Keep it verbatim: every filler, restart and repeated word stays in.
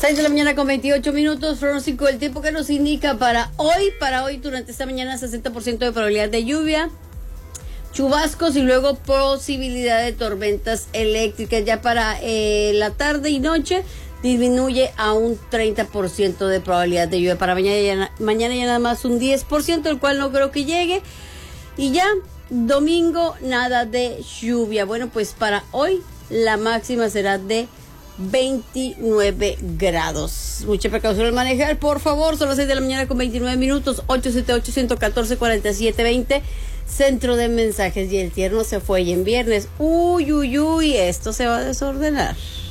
seis de la mañana con veintiocho minutos, pronóstico del tiempo que nos indica para hoy, para hoy durante esta mañana sesenta por ciento de probabilidad de lluvia, chubascos y luego posibilidad de tormentas eléctricas. Ya para eh, la tarde y noche disminuye a un treinta por ciento de probabilidad de lluvia. Para mañana ya, mañana ya nada más un diez por ciento, el cual no creo que llegue. Y ya domingo nada de lluvia. Bueno, pues para hoy la máxima será de veintinueve grados. Mucha precaución al manejar, por favor. Son las seis de la mañana con veintinueve minutos. ocho siete ocho, uno uno cuatro, cuatro siete dos cero. Centro de mensajes. Y el tierno se fue y en viernes. Uy, uy, uy. Esto se va a desordenar.